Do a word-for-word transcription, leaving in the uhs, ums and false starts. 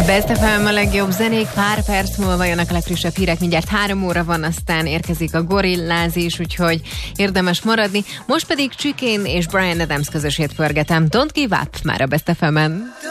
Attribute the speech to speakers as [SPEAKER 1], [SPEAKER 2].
[SPEAKER 1] Best ef em, a legjobb zenék, pár perc múlva jönnek a legfrissebb hírek, mindjárt három óra van, aztán érkezik a Gorillaz is, úgyhogy érdemes maradni. Most pedig Chicane és Bryan Adams közösét pörgetem. Don't give up már a Best ef emen.